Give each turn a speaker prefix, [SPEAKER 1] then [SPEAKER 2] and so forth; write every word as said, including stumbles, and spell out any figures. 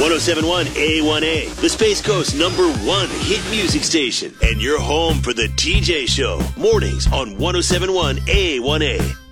[SPEAKER 1] oh seven one A one A, the Space Coast number one hit music station, and your home for the T J Show, mornings on one oh seven one A one A.